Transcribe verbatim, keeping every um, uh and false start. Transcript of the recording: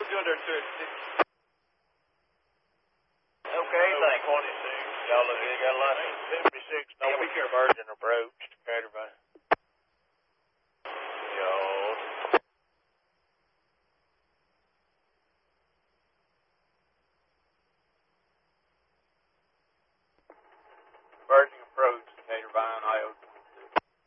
doing there too. Okay, thanks. twenty-six. Y'all look, they got a lot of fifty-six. No, Yeah, be careful. Virgin approach. Everybody.